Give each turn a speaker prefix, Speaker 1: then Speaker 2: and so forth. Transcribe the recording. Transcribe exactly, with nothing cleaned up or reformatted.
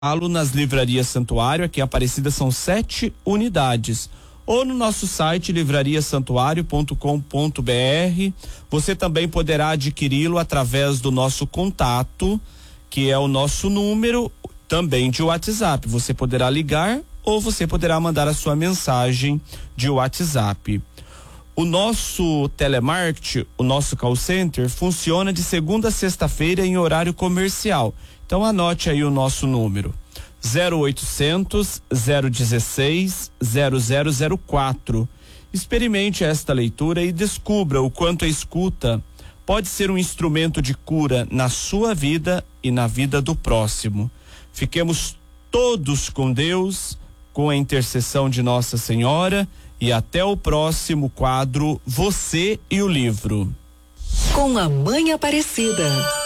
Speaker 1: nas livrarias Santuário, aqui em Aparecida são sete unidades. Ou no nosso site livraria santuário ponto com ponto br. Você também poderá adquiri-lo através do nosso contato, que é o nosso número também de WhatsApp. Você poderá ligar ou você poderá mandar a sua mensagem de WhatsApp. O nosso telemarketing, o nosso call center, funciona de segunda a sexta-feira em horário comercial. Então anote aí o nosso número: zero oitocentos, zero dezesseis, zero zero zero quatro. Experimente esta leitura e descubra o quanto a escuta pode ser um instrumento de cura na sua vida e na vida do próximo. Fiquemos todos com Deus, com a intercessão de Nossa Senhora, e até o próximo quadro Você e o Livro.
Speaker 2: Com a Mãe Aparecida.